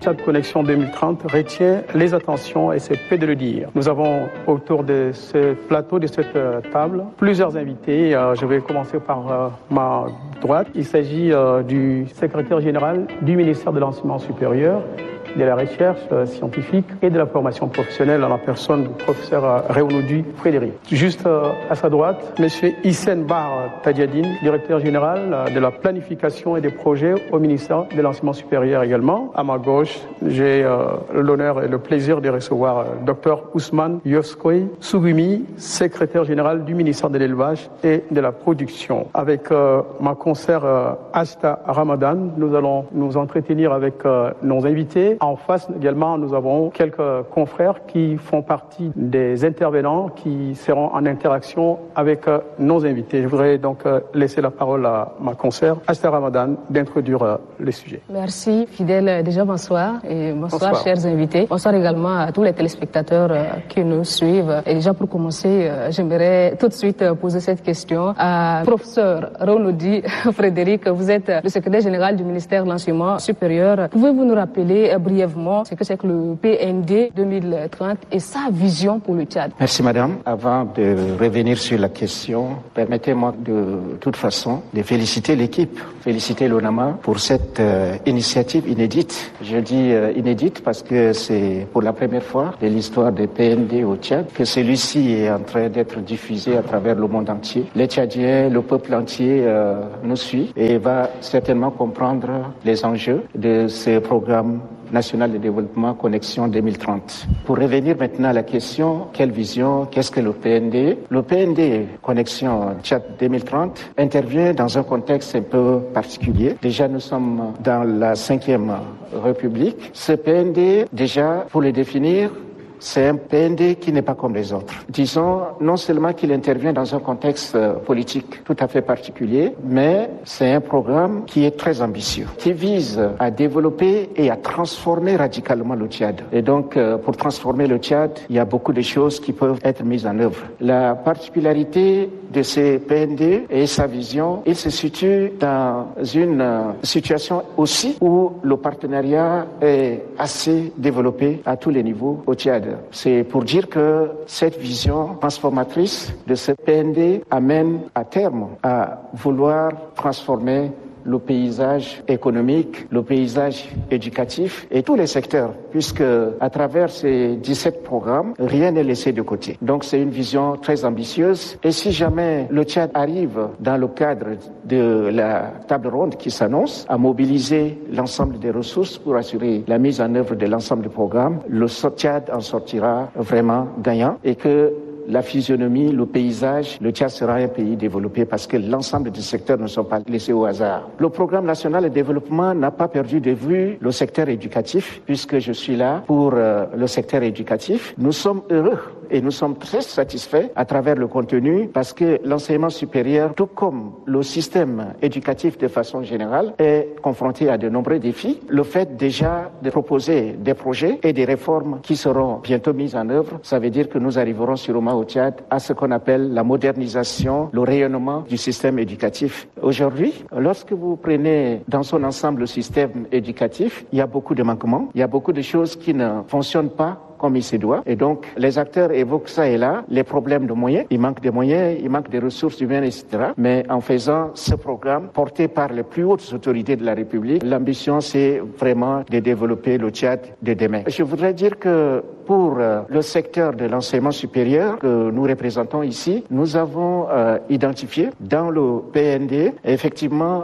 Tchad Connexion 2030 retient les attentions et c'est peu de le dire. Nous avons autour de ce plateau, de cette table, plusieurs invités. Je vais commencer par ma droite. Il s'agit du secrétaire général du ministère de l'Enseignement supérieur, de la recherche scientifique et de la formation professionnelle en la personne du professeur Réonoudi Frédéric. Juste à sa droite, M. Hissène Bar Tadiadine, directeur général de la planification et des projets au ministère de l'Enseignement supérieur également. À ma gauche, j'ai l'honneur et le plaisir de recevoir Dr Ousmane Yoskoy Sougumi, secrétaire général du ministère de l'Élevage et de la Production. Avec ma consoeur Asta Ramadan, nous allons nous entretenir avec nos invités. En face également, nous avons quelques confrères qui font partie des intervenants qui seront en interaction avec nos invités. Je voudrais donc laisser la parole à ma consoeur Asta Ramadan d'introduire le sujet. Merci Fidèle. Déjà bonsoir et bonsoir chers invités. Bonsoir également à tous les téléspectateurs qui nous suivent. Et déjà pour commencer, j'aimerais tout de suite poser cette question à professeur Réonoudi Frédéric. Vous êtes le secrétaire général du ministère de l'Enseignement supérieur. Pouvez-vous nous rappeler brièvement ce que c'est que le PND 2030 et sa vision pour le Tchad? Merci madame. Avant de revenir sur la question, permettez-moi de toute façon de féliciter l'équipe, féliciter l'ONAMA pour cette initiative inédite. Je dis inédite parce que c'est pour la première fois de l'histoire des PND au Tchad que celui-ci est en train d'être diffusé à travers le monde entier. Les Tchadiens, le peuple entier nous suit et va certainement comprendre les enjeux de ce programme national de développement Connexion 2030. Pour revenir maintenant à la question, quelle vision, qu'est-ce que le PND? Le PND Connexion Tchad 2030 intervient dans un contexte un peu particulier. Déjà, nous sommes dans la 5e République. Ce PND, déjà, pour le définir, c'est un PND qui n'est pas comme les autres. Disons, non seulement qu'il intervient dans un contexte politique tout à fait particulier, mais c'est un programme qui est très ambitieux, qui vise à développer et à transformer radicalement le Tchad. Et donc, pour transformer le Tchad, il y a beaucoup de choses qui peuvent être mises en œuvre. La particularité de ces PND et sa vision, il se situe dans une situation aussi où le partenariat est assez développé à tous les niveaux au Tchad. C'est pour dire que cette vision transformatrice de ce PND amène à terme à vouloir transformer le paysage économique, le paysage éducatif et tous les secteurs, puisque à travers ces 17 programmes, rien n'est laissé de côté. Donc c'est une vision très ambitieuse et si jamais le Tchad arrive dans le cadre de la table ronde qui s'annonce à mobiliser l'ensemble des ressources pour assurer la mise en œuvre de l'ensemble des programmes, le Tchad en sortira vraiment gagnant et que la physionomie, le paysage, le Tchad sera un pays développé parce que l'ensemble des secteurs ne sont pas laissés au hasard. Le programme national de développement n'a pas perdu de vue le secteur éducatif, puisque je suis là pour le secteur éducatif. Nous sommes heureux et nous sommes très satisfaits à travers le contenu parce que l'enseignement supérieur, tout comme le système éducatif de façon générale, est confronté à de nombreux défis. Le fait déjà de proposer des projets et des réformes qui seront bientôt mises en œuvre, ça veut dire que nous arriverons sûrement au Tchad à ce qu'on appelle la modernisation, le rayonnement du système éducatif. Aujourd'hui, lorsque vous prenez dans son ensemble le système éducatif, il y a beaucoup de manquements, il y a beaucoup de choses qui ne fonctionnent pas comme il se doit. Et donc, les acteurs évoquent ça et là, les problèmes de moyens. Il manque de moyens, il manque de ressources humaines, etc. Mais en faisant ce programme porté par les plus hautes autorités de la République, l'ambition, c'est vraiment de développer le Tchad de demain. Je voudrais dire que pour le secteur de l'enseignement supérieur que nous représentons ici, nous avons identifié dans le PND effectivement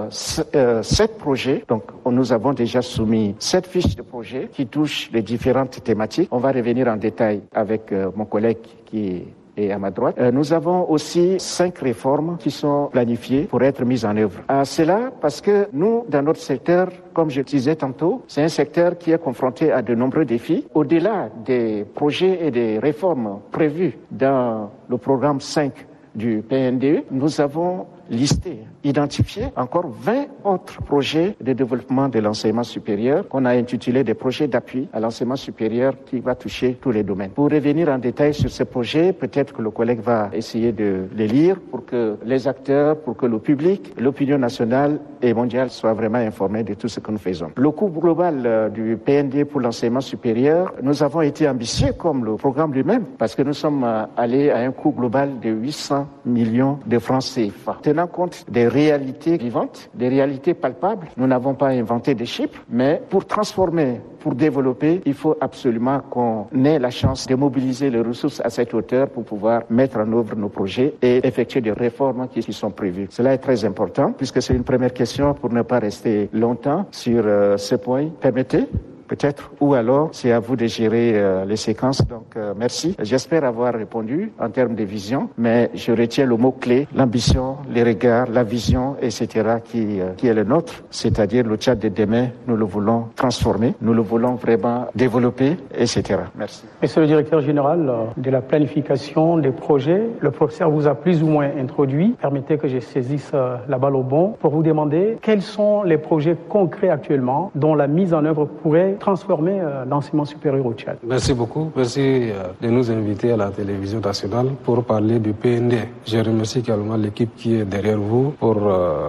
7 projets. Donc, nous avons déjà soumis 7 fiches de projets qui touchent les différentes thématiques. On va revenir en détail avec mon collègue qui est à ma droite. Nous avons aussi 5 réformes qui sont planifiées pour être mises en œuvre. Cela parce que nous, dans notre secteur, comme je disais tantôt, c'est un secteur qui est confronté à de nombreux défis. Au-delà des projets et des réformes prévues dans le programme 5 du PNDE, nous avons listé, identifié encore 20 autres projets de développement de l'enseignement supérieur qu'on a intitulé des projets d'appui à l'enseignement supérieur qui va toucher tous les domaines. Pour revenir en détail sur ces projets, peut-être que le collègue va essayer de les lire pour que les acteurs, pour que le public, l'opinion nationale et mondiale soient vraiment informés de tout ce que nous faisons. Le coût global du PND pour l'enseignement supérieur, nous avons été ambitieux comme le programme lui-même parce que nous sommes allés à un coût global de 800 millions de francs CFA. Tenant compte des réalités vivantes, des réalités palpables, nous n'avons pas inventé des chiffres, mais pour transformer, pour développer, il faut absolument qu'on ait la chance de mobiliser les ressources à cette hauteur pour pouvoir mettre en œuvre nos projets et effectuer des réformes qui sont prévues. Cela est très important puisque c'est une première question pour ne pas rester longtemps sur ce point. Permettez peut-être, ou alors c'est à vous de gérer les séquences. Donc merci. J'espère avoir répondu en termes de vision, mais je retiens le mot-clé, l'ambition, les regards, la vision, etc. qui est le nôtre, c'est-à-dire le Tchad de demain, nous le voulons transformer, nous le voulons vraiment développer, etc. Merci. Monsieur le directeur général de la planification des projets, le professeur vous a plus ou moins introduit. Permettez que je saisisse la balle au bon pour vous demander quels sont les projets concrets actuellement dont la mise en œuvre pourrait transformer l'enseignement supérieur au Tchad. Merci beaucoup. Merci de nous inviter à la télévision nationale pour parler du PND. Je remercie également l'équipe qui est derrière vous pour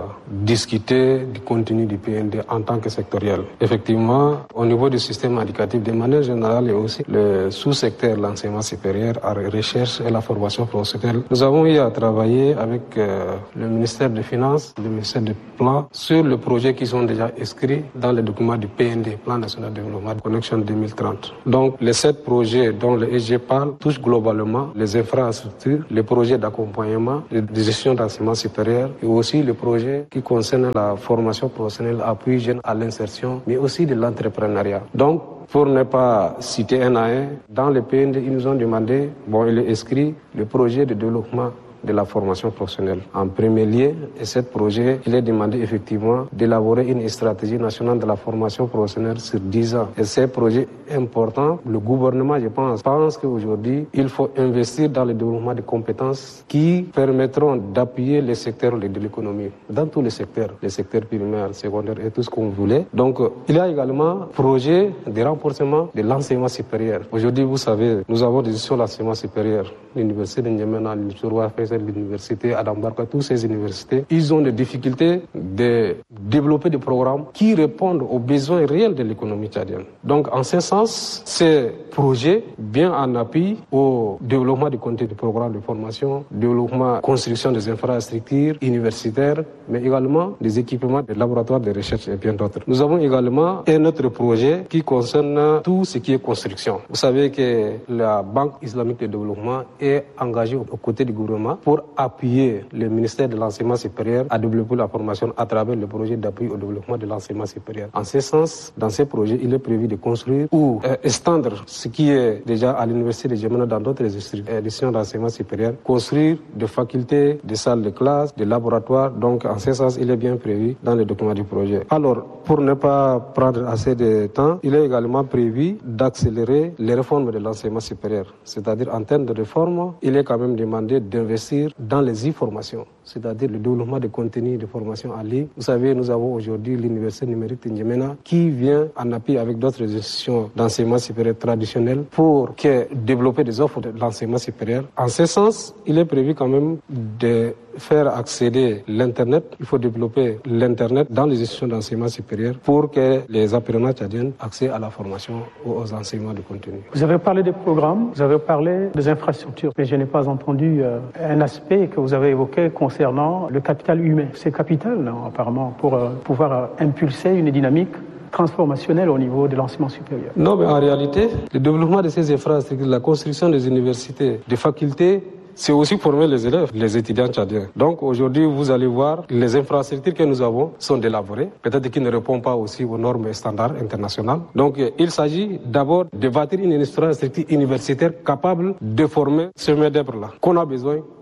discuter du contenu du PND en tant que sectoriel. Effectivement, au niveau du système éducatif, de manière générale, et aussi le sous-secteur de l'enseignement supérieur, à la recherche et la formation professionnelle, nous avons eu à travailler avec le ministère des Finances, le ministère des Plans, sur les projets qui sont déjà inscrits dans le document du PND, Plan national de développement de Connection 2030. Donc, les 7 projets dont le SG parle touchent globalement les infrastructures, les projets d'accompagnement, de gestion d'enseignement supérieur et aussi les projets qui concernent la formation professionnelle, appui jeune à l'insertion, mais aussi de l'entrepreneuriat. Donc, pour ne pas citer un à un, dans le PND, ils nous ont demandé, il est inscrit le projet de développement de la formation professionnelle. En premier lieu, et ce projet, il est demandé effectivement d'élaborer une stratégie nationale de la formation professionnelle sur 10 ans. Et ce projet important, le gouvernement, je pense qu'aujourd'hui, il faut investir dans le développement de compétences qui permettront d'appuyer les secteurs de l'économie, dans tous les secteurs primaires, secondaires et tout ce qu'on voulait. Donc, il y a également projet de renforcement de l'enseignement supérieur. Aujourd'hui, vous savez, nous avons des institutions de l'enseignement supérieur, l'université de N'Djamena, l'université Adam Barka, toutes ces universités, ils ont des difficultés de développer des programmes qui répondent aux besoins réels de l'économie tchadienne. Donc, en ce sens, ces projets, bien en appui au développement du contenu du programme de formation, développement, construction des infrastructures universitaires, mais également des équipements de laboratoires de recherche et bien d'autres. Nous avons également un autre projet qui concerne tout ce qui est construction. Vous savez que la Banque islamique de développement est engagée aux côtés du gouvernement pour appuyer le ministère de l'enseignement supérieur à développer la formation à travers le projet d'appui au développement de l'enseignement supérieur. En ce sens, dans ces projets, il est prévu de construire ou étendre ce qui est déjà à l'université de N'Djamena dans d'autres institutions d'enseignement supérieur, construire des facultés, des salles de classe, des laboratoires. Donc, en ce sens, il est bien prévu dans le document du projet. Alors, pour ne pas prendre assez de temps, il est également prévu d'accélérer les réformes de l'enseignement supérieur. C'est-à-dire, en termes de réforme, il est quand même demandé d'investir dans les e-formations, c'est-à-dire le développement de contenus de formation en ligne. Vous savez, nous avons aujourd'hui l'université numérique de N'Djamena qui vient en appui avec d'autres institutions d'enseignement supérieur traditionnelles pour développer des offres de l'enseignement supérieur. En ce sens, il est prévu quand même de faire accéder l'Internet. Il faut développer l'Internet dans les institutions d'enseignement supérieur pour que les apprenants tchadiens aient accès à la formation ou aux enseignements de contenu. Vous avez parlé des programmes, vous avez parlé des infrastructures, mais je n'ai pas entendu un aspect que vous avez évoqué concernant le capital humain. C'est capital, non, apparemment, pour pouvoir impulser une dynamique transformationnelle au niveau de l'enseignement supérieur. Non, mais en réalité, le développement de ces infrastructures, la construction des universités, des facultés, c'est aussi former les élèves, les étudiants tchadiens. Donc aujourd'hui, vous allez voir, les infrastructures que nous avons sont délabrées, peut-être qu'ils ne répondent pas aussi aux normes et standards internationaux. Donc il s'agit d'abord de bâtir une infrastructure universitaire capable de former ce main-d'œuvre-là qu'on a besoin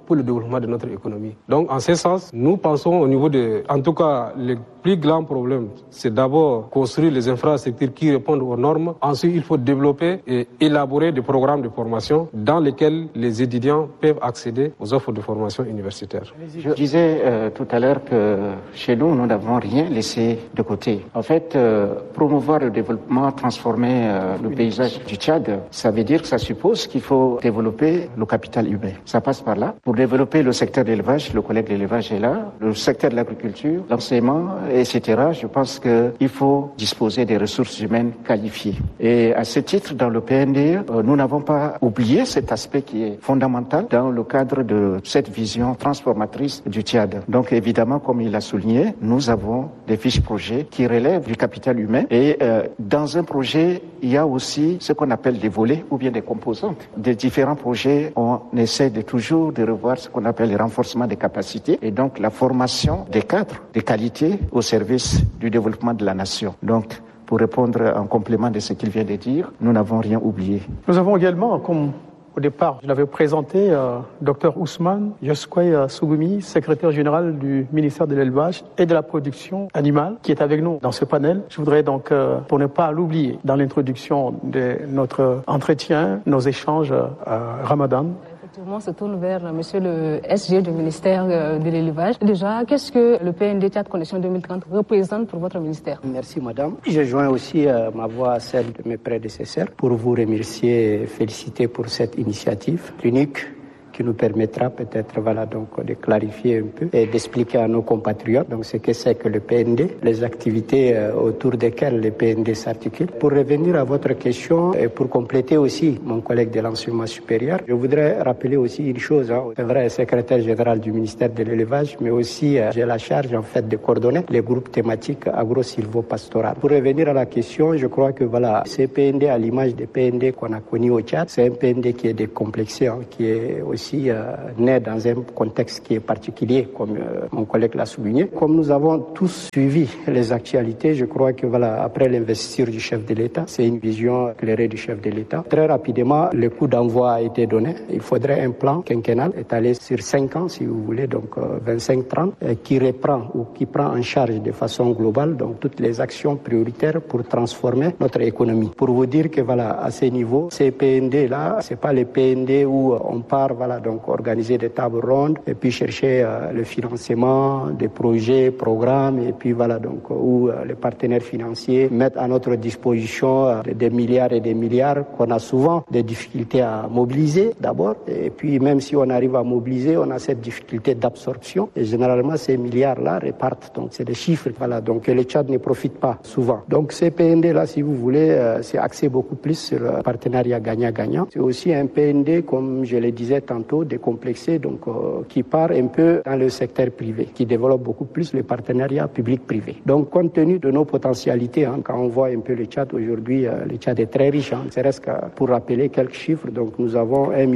pour le développement de notre économie. Donc, en ce sens, nous pensons au niveau en tout cas, le plus grand problème, c'est d'abord construire les infrastructures qui répondent aux normes. Ensuite, il faut développer et élaborer des programmes de formation dans lesquels les étudiants peuvent accéder aux offres de formation universitaire. Je disais tout à l'heure que chez nous n'avons rien laissé de côté. En fait, promouvoir le développement, transformer le paysage du Tchad, ça veut dire que ça suppose qu'il faut développer le capital humain. Ça passe par là. Pour développer le secteur de l'élevage, le collègue de l'élevage est là, le secteur de l'agriculture, l'enseignement, etc. Je pense qu'il faut disposer des ressources humaines qualifiées. Et à ce titre, dans le PND, nous n'avons pas oublié cet aspect qui est fondamental dans le cadre de cette vision transformatrice du Tchad. Donc évidemment, comme il l'a souligné, nous avons des fiches projets qui relèvent du capital humain. Et dans un projet, il y a aussi ce qu'on appelle des volets ou bien des composantes. Des différents projets, on essaie toujours de revoir ce qu'on appelle le renforcement des capacités et donc la formation des cadres, des qualités au service du développement de la nation. Donc, pour répondre en complément de ce qu'il vient de dire, nous n'avons rien oublié. Nous avons également, comme au départ, je l'avais présenté, Dr Ousmane Yoskway Sougoumi, secrétaire général du ministère de l'Élevage et de la Production animale, qui est avec nous dans ce panel. Je voudrais donc, pour ne pas l'oublier, dans l'introduction de notre entretien, nos échanges, Ramadan. On se tourne vers monsieur le SG du ministère de l'Élevage. Déjà, qu'est-ce que le PND Tchad Connexion 2030 représente pour votre ministère? Merci madame. Je joins aussi ma voix à celle de mes prédécesseurs pour vous remercier et féliciter pour cette initiative unique qui nous permettra peut-être de clarifier un peu et d'expliquer à nos compatriotes ce que c'est que le PND, les activités autour desquelles le PND s'articule. Pour revenir à votre question et pour compléter aussi mon collègue de l'enseignement supérieur, je voudrais rappeler aussi une chose. C'est vrai, secrétaire général du ministère de l'Élevage, mais aussi j'ai la charge de coordonner les groupes thématiques agro-silvo-pastoral. Pour revenir à la question, je crois que ce PND, à l'image des PND qu'on a connus au Tchad, c'est un PND qui est décomplexé, qui est aussi né dans un contexte qui est particulier, comme mon collègue l'a souligné. Comme nous avons tous suivi les actualités, je crois que après l'investiture du chef de l'État, c'est une vision éclairée du chef de l'État. Très rapidement, le coup d'envoi a été donné. Il faudrait un plan quinquennal étalé sur 5 ans, si vous voulez, donc 25-30, qui reprend ou qui prend en charge de façon globale donc toutes les actions prioritaires pour transformer notre économie. Pour vous dire que à ce niveau, ces PND là, c'est pas les PND où on part donc organiser des tables rondes et puis chercher le financement des projets, programmes et puis où les partenaires financiers mettent à notre disposition des milliards et des milliards qu'on a souvent des difficultés à mobiliser d'abord et puis même si on arrive à mobiliser, on a cette difficulté d'absorption et généralement ces milliards-là repartent. Donc c'est des chiffres donc le Tchad ne profite pas souvent. Donc ces PND-là, si vous voulez, c'est axé beaucoup plus sur le partenariat gagnant-gagnant. C'est aussi un PND, comme je le disais tantôt, décomplexé, qui part un peu dans le secteur privé, qui développe beaucoup plus le partenariat public-privé. Donc, compte tenu de nos potentialités, quand on voit un peu le Tchad aujourd'hui, le Tchad est très riche. C'est reste pour rappeler quelques chiffres, donc nous avons 1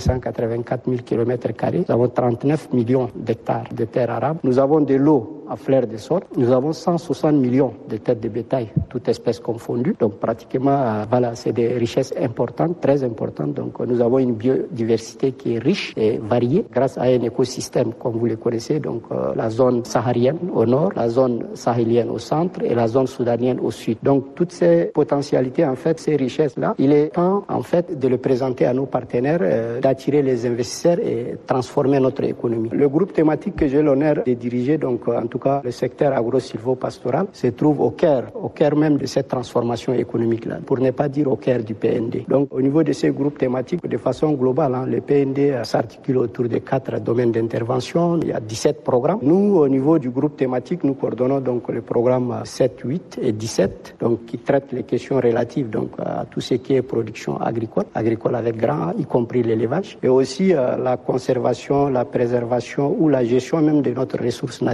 284 000 km², nous avons 39 millions d'hectares de terres arables, nous avons de l'eau à fleur de sol, nous avons 160 millions de têtes de bétail, toutes espèces confondues. Donc pratiquement, c'est des richesses importantes, très importantes. Donc nous avons une biodiversité qui est riche et variée grâce à un écosystème, comme vous le connaissez, donc la zone saharienne au nord, la zone sahélienne au centre et la zone soudanienne au sud. Donc toutes ces potentialités, ces richesses-là, il est temps de le présenter à nos partenaires, d'attirer les investisseurs et transformer notre économie. Le groupe thématique que j'ai l'honneur de diriger, donc en tout cas le secteur agro-silvo-pastoral, se trouve au cœur même de cette transformation économique-là, pour ne pas dire au cœur du PND. Donc au niveau de ces groupes thématiques, de façon globale, le PND s'articule autour de 4 domaines d'intervention. Il y a 17 programmes. Nous, au niveau du groupe thématique, nous coordonnons donc le programme 7, 8 et 17, donc qui traitent les questions relatives donc à tout ce qui est production agricole avec grand, y compris l'élevage, et aussi la conservation, la préservation ou la gestion même de notre ressource naturelle.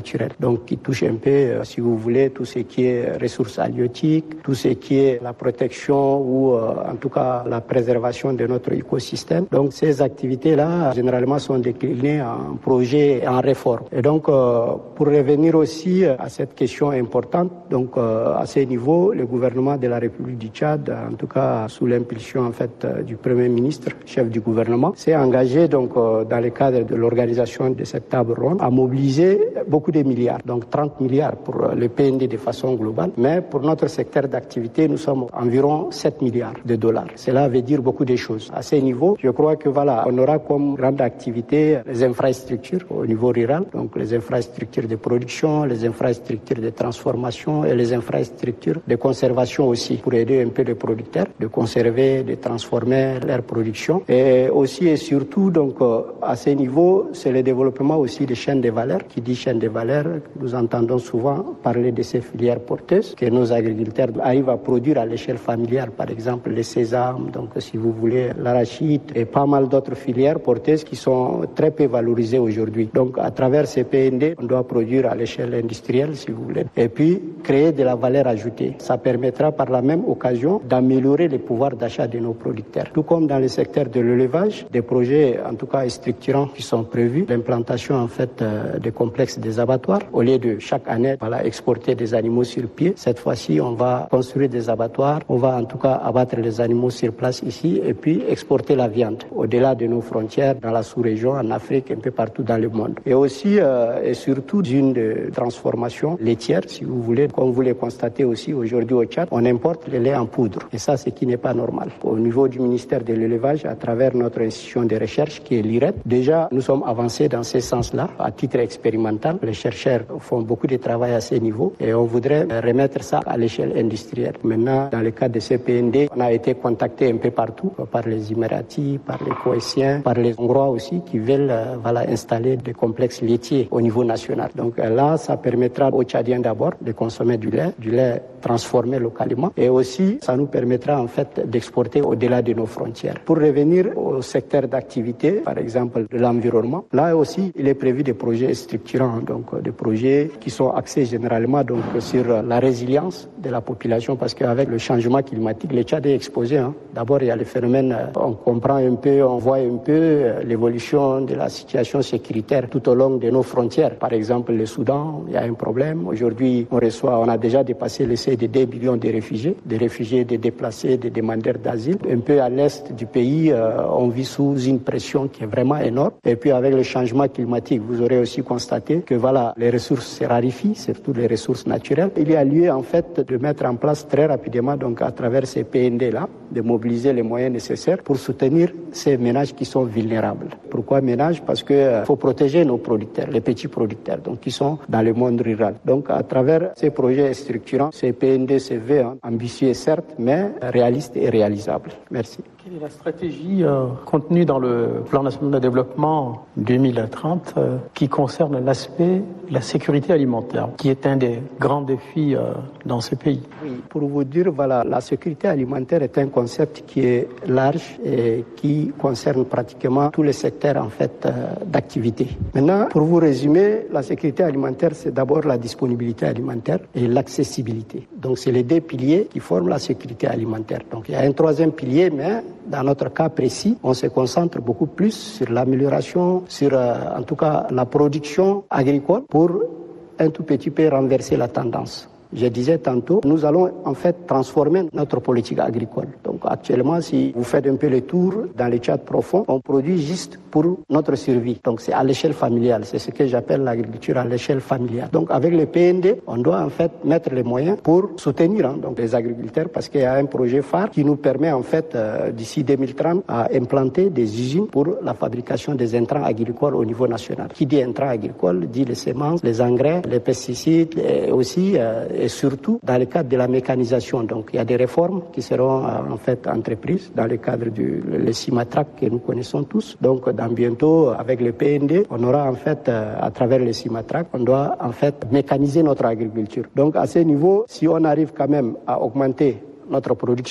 donc qui touche un peu, si vous voulez, tout ce qui est ressources halieutiques, tout ce qui est la protection ou en tout cas la préservation de notre écosystème. Donc ces activités-là, généralement, sont déclinées en projets et en réformes. Et donc, pour revenir aussi à cette question importante, donc à ce niveau, le gouvernement de la République du Tchad, en tout cas sous l'impulsion en fait du Premier ministre, chef du gouvernement, s'est engagé donc dans le cadre de l'organisation de cette table ronde à mobiliser beaucoup de milliards, donc 30 milliards pour le PND de façon globale. Mais pour notre secteur d'activité, nous sommes environ 7 milliards de dollars. Cela veut dire beaucoup de choses. À ce niveau, je crois que voilà, on aura comme grande activité les infrastructures au niveau rural, donc les infrastructures de production, les infrastructures de transformation et les infrastructures de conservation aussi, pour aider un peu les producteurs de conserver, de transformer leur production. Et aussi et surtout, donc à ce niveau, c'est le développement aussi des chaînes de valeur. Qui dit chaîne de valeur, nous entendons souvent parler de ces filières porteuses que nos agriculteurs arrivent à produire à l'échelle familiale, par exemple les sésames, donc si vous voulez l'arachide et pas mal d'autres filières porteuses qui sont très peu valorisées aujourd'hui. Donc à travers ces PND, on doit produire à l'échelle industrielle, si vous voulez, et puis créer de la valeur ajoutée. Ça permettra par la même occasion d'améliorer le pouvoir d'achat de nos producteurs. Tout comme dans le secteur de l'élevage, des projets en tout cas structurants qui sont prévus, l'implantation en fait des complexes des abattoirs. Au lieu de chaque année exporter des animaux sur pied, cette fois-ci on va construire des abattoirs, on va en tout cas abattre les animaux sur place ici et puis exporter la viande au-delà de nos frontières, dans la sous-région, en Afrique, un peu partout dans le monde. Et aussi et surtout d'une transformation laitière, si vous voulez, comme vous le constatez aussi aujourd'hui au Tchad, on importe le lait en poudre et ça c'est qui n'est pas normal. Au niveau du ministère de l'élevage, à travers notre institution de recherche qui est l'IRED, déjà nous sommes avancés dans ce sens-là à titre expérimental. Les chercheurs font beaucoup de travail à ce niveau et on voudrait remettre ça à l'échelle industrielle. Maintenant, dans le cadre de ces PND, on a été contacté un peu partout par les Émiratis, par les Koweïtiens, par les Hongrois aussi qui veulent installer des complexes laitiers au niveau national. Donc là, ça permettra aux Tchadiens d'abord de consommer du lait transformé localement et aussi ça nous permettra en fait d'exporter au-delà de nos frontières. Pour revenir au secteur d'activité, par exemple de l'environnement, là aussi il est prévu des projets structurants, donc des projets qui sont axés généralement donc sur la résilience de la population parce qu'avec le changement climatique, le Tchad est exposé. D'abord il y a le phénomène, on comprend un peu, on voit un peu l'évolution de la situation sécuritaire tout au long de nos frontières. Par exemple le Soudan, il y a un problème. Aujourd'hui on a déjà dépassé le seuil de 2 millions de réfugiés, des déplacés, des demandeurs d'asile. Un peu à l'est du pays, on vit sous une pression qui est vraiment énorme. Et puis avec le changement climatique, vous aurez aussi constaté que voilà, les ressources se raréfient, surtout les ressources naturelles. Il y a lieu en fait de mettre en place très rapidement, donc à travers ces PND-là, de mobiliser les moyens nécessaires pour soutenir ces ménages qui sont vulnérables. Pourquoi ménages? Parce que faut protéger nos producteurs, les petits producteurs, donc qui sont dans le monde rural. Donc à travers ces projets structurants, ces PND se veulent ambitieux certes, mais réalistes et réalisables. Merci. Quelle est la stratégie contenue dans le plan national de développement 2030 qui concerne l'aspect de la sécurité alimentaire, qui est un des grands défis dans ce pays? Oui, pour vous dire, voilà, la sécurité alimentaire est un concept qui est large et qui concerne pratiquement tous les secteurs en fait d'activité. Maintenant, pour vous résumer, la sécurité alimentaire, c'est d'abord la disponibilité alimentaire et l'accessibilité. Donc, c'est les deux piliers qui forment la sécurité alimentaire. Donc, il y a un troisième pilier, mais dans notre cas précis, on se concentre beaucoup plus sur l'amélioration, sur en tout cas la production agricole pour un tout petit peu renverser la tendance. Je disais tantôt, nous allons en fait transformer notre politique agricole. Donc actuellement, si vous faites un peu le tour dans les Tchad profonds, on produit juste pour notre survie. Donc c'est à l'échelle familiale, c'est ce que j'appelle l'agriculture à l'échelle familiale. Donc avec le PND, on doit en fait mettre les moyens pour soutenir donc les agriculteurs parce qu'il y a un projet phare qui nous permet en fait d'ici 2030 à implanter des usines pour la fabrication des intrants agricoles au niveau national. Qui dit intrants agricoles dit les semences, les engrais, les pesticides et aussi et surtout dans le cadre de la mécanisation. Donc il y a des réformes qui seront en fait entreprises dans le cadre du CIMATRAC que nous connaissons tous. Donc dans bientôt avec le PND, on aura en fait à travers le CIMATRAC, on doit en fait mécaniser notre agriculture. Donc à ce niveau, si on arrive quand même à augmenter notre production,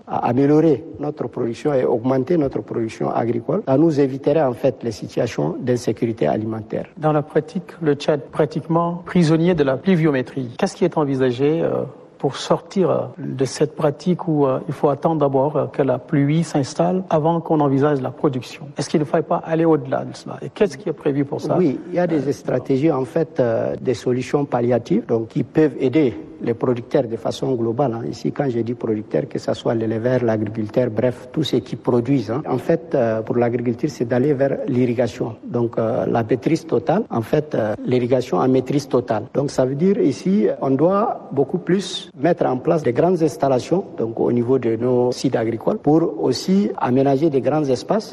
à améliorer notre production et augmenter notre production agricole, ça nous éviterait en fait les situations d'insécurité alimentaire. Dans la pratique, le Tchad est pratiquement prisonnier de la pluviométrie. Qu'est-ce qui est envisagé pour sortir de cette pratique où il faut attendre d'abord que la pluie s'installe avant qu'on envisage la production? Est-ce qu'il ne faudrait pas aller au-delà de cela? Et qu'est-ce qui est prévu pour ça? Oui, il y a des stratégies, en fait, des solutions palliatives donc, qui peuvent aider les producteurs de façon globale. Ici, quand je dis producteurs, que ce soit l'éleveur, l'agriculteur, bref, tous ceux qui produisent. En fait, pour l'agriculture, c'est d'aller vers l'irrigation. Donc, la maîtrise totale, en fait, l'irrigation en maîtrise totale. Donc, ça veut dire ici, on doit beaucoup plus mettre en place des grandes installations, donc au niveau de nos sites agricoles, pour aussi aménager des grands espaces,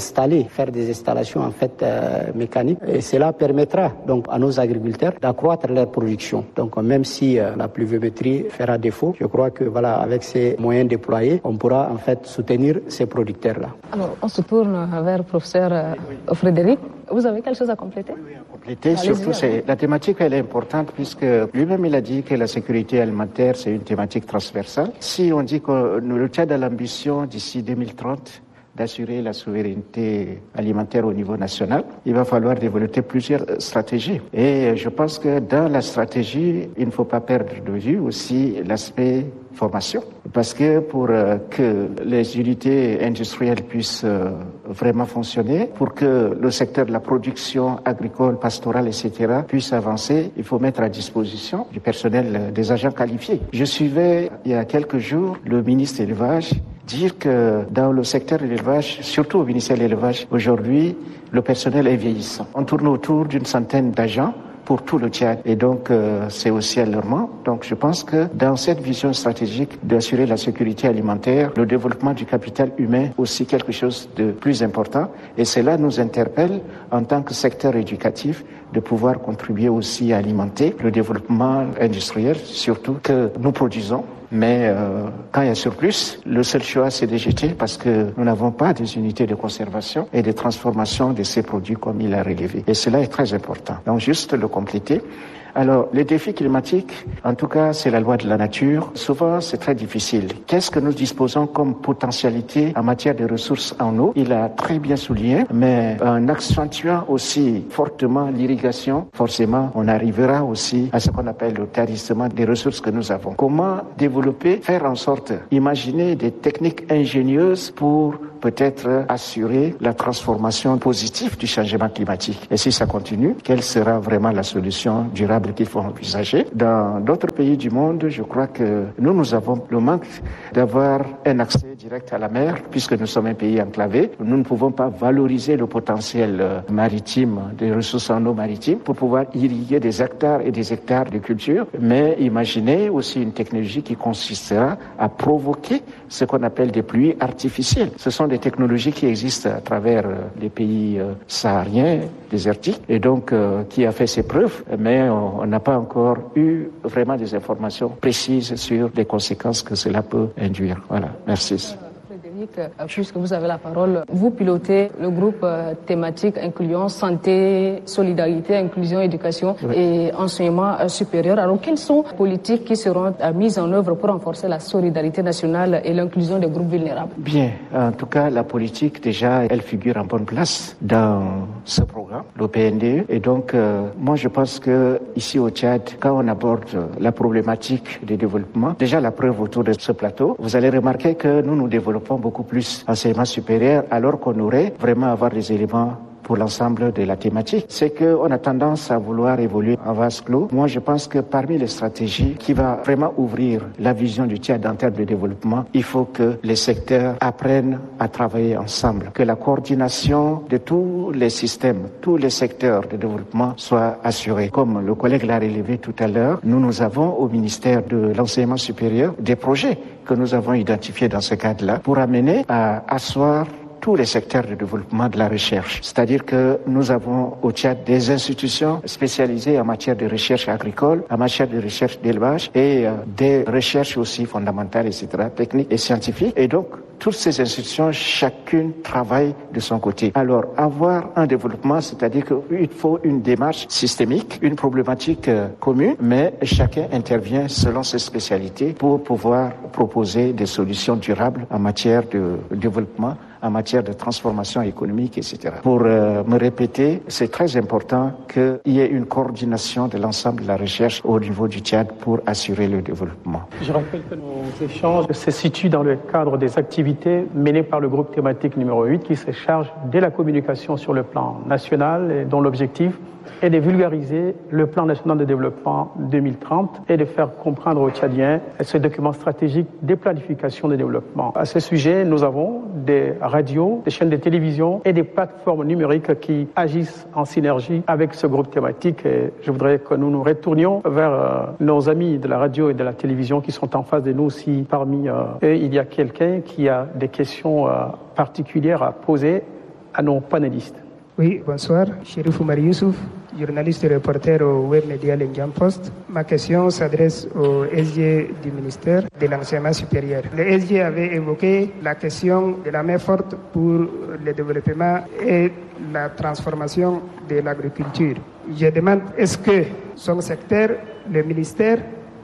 faire des installations, en fait, mécaniques. Et cela permettra, donc, à nos agriculteurs d'accroître leur production. Donc, même si la pluviométrie fera défaut, je crois que voilà, avec ces moyens déployés, on pourra en fait soutenir ces producteurs-là. Alors, on se tourne vers le professeur Frédéric. Vous avez quelque chose à compléter? Oui, à compléter. Surtout, la thématique, elle est importante puisque lui-même, il a dit que la sécurité alimentaire, c'est une thématique transversale. Si on dit que le Tchad a l'ambition d'ici 2030 d'assurer la souveraineté alimentaire au niveau national, il va falloir développer plusieurs stratégies. Et je pense que dans la stratégie, il ne faut pas perdre de vue aussi l'aspect formation. Parce que pour que les unités industrielles puissent vraiment fonctionner, pour que le secteur de la production agricole, pastorale, etc. puisse avancer, il faut mettre à disposition du personnel, des agents qualifiés. Je suivais il y a quelques jours le ministre de l'élevage dire que dans le secteur de l'élevage, surtout au ministère de l'élevage, aujourd'hui, le personnel est vieillissant. On tourne autour d'une centaine d'agents pour tout le Tchad. Et donc, c'est aussi alarmant. Donc, je pense que dans cette vision stratégique d'assurer la sécurité alimentaire, le développement du capital humain, aussi quelque chose de plus important. Et cela nous interpelle en tant que secteur éducatif de pouvoir contribuer aussi à alimenter le développement industriel, surtout que nous produisons. Mais quand il y a surplus, le seul choix, c'est de jeter parce que nous n'avons pas des unités de conservation et de transformation de ces produits comme il a relevé. Et cela est très important. Donc, juste le compléter. Alors, les défis climatiques, en tout cas, c'est la loi de la nature. Souvent, c'est très difficile. Qu'est-ce que nous disposons comme potentialité en matière de ressources en eau? Il a très bien souligné, mais en accentuant aussi fortement l'irrigation, forcément, on arrivera aussi à ce qu'on appelle le tarissement des ressources que nous avons. Comment développer, faire en sorte, imaginer des techniques ingénieuses pour peut-être assurer la transformation positive du changement climatique. Et si ça continue, quelle sera vraiment la solution durable qu'il faut envisager? Dans d'autres pays du monde, je crois que nous avons le manque d'avoir un accès direct à la mer, puisque nous sommes un pays enclavé. Nous ne pouvons pas valoriser le potentiel maritime, des ressources en eau maritime, pour pouvoir irriguer des hectares et des hectares de culture. Mais imaginez aussi une technologie qui consistera à provoquer ce qu'on appelle des pluies artificielles. Ce sont des technologies qui existent à travers les pays sahariens, désertiques, et donc qui a fait ses preuves, mais on n'a pas encore eu vraiment des informations précises sur les conséquences que cela peut induire. Voilà, merci. Frédéric, puisque vous avez la parole, vous pilotez le groupe thématique inclusion, santé, solidarité, inclusion, éducation et enseignement supérieur. Alors, quelles sont les politiques qui seront mises en œuvre pour renforcer la solidarité nationale et l'inclusion des groupes vulnérables? Bien, en tout cas, la politique, déjà, elle figure en bonne place dans ce programme, le PNDE. Et donc, moi, je pense que ici au Tchad, quand on aborde la problématique du développement, déjà la preuve autour de ce plateau, vous allez remarquer que nous développons beaucoup plus enseignement supérieur, alors qu'on aurait vraiment avoir des éléments pour l'ensemble de la thématique. C'est qu'on a tendance à vouloir évoluer en vase clos. Moi, je pense que parmi les stratégies qui va vraiment ouvrir la vision du Tchad en termes de développement, il faut que les secteurs apprennent à travailler ensemble, que la coordination de tous les systèmes, tous les secteurs de développement soit assurée. Comme le collègue l'a relevé tout à l'heure, nous avons au ministère de l'enseignement supérieur des projets que nous avons identifiés dans ce cadre-là pour amener à asseoir tous les secteurs de développement de la recherche. C'est-à-dire que nous avons au Tchad des institutions spécialisées en matière de recherche agricole, en matière de recherche d'élevage et des recherches aussi fondamentales, etc., techniques et scientifiques. Et donc, toutes ces institutions, chacune travaille de son côté. Alors, avoir un développement, c'est-à-dire qu'il faut une démarche systémique, une problématique commune, mais chacun intervient selon ses spécialités pour pouvoir proposer des solutions durables en matière de développement, en matière de transformation économique, etc. Pour me répéter, c'est très important qu'il y ait une coordination de l'ensemble de la recherche au niveau du Tchad pour assurer le développement. Je rappelle que nos échanges se situent dans le cadre des activités menées par le groupe thématique numéro 8 qui se charge de la communication sur le plan national et dont l'objectif est de vulgariser le plan national de développement 2030 et de faire comprendre aux Tchadiens ce document stratégique de planification de développement. À ce sujet, nous avons des radios, des chaînes de télévision et des plateformes numériques qui agissent en synergie avec ce groupe thématique. Et je voudrais que nous nous retournions vers nos amis de la radio et de la télévision qui sont en face de nous si parmi eux il y a quelqu'un qui a des questions particulières à poser à nos panélistes. Oui, bonsoir. Chérif Oumar Youssouf, journaliste et reporter au web média Lindian Post. Ma question s'adresse au SG du ministère de l'Enseignement supérieur. Le SG avait évoqué la question de la main forte pour le développement et la transformation de l'agriculture. Je demande, est-ce que son secteur, le ministère,